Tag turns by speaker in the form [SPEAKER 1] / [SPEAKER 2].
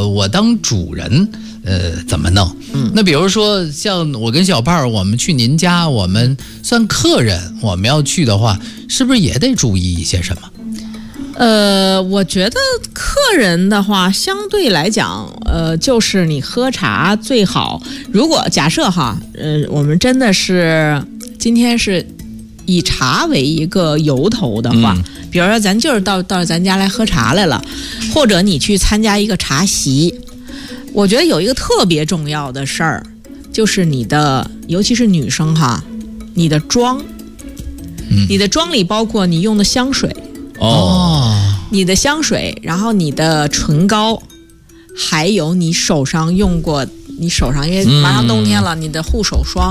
[SPEAKER 1] 我当主人，怎么弄？那比如说像我跟小胖，我们去您家，我们算客人，我们要去的话，是不是也得注意一些什么？
[SPEAKER 2] 我觉得客人的话，相对来讲，就是你喝茶最好。如果假设哈，我们真的是今天是以茶为一个由头的话，比如说咱就是到咱家来喝茶来了，或者你去参加一个茶席，我觉得有一个特别重要的事儿，就是你的，尤其是女生哈，你的妆，你的妆里包括你用的香水。你的香水，然后你的唇膏，还有你手上用过，你手上因为马上冬天了，你的护手霜。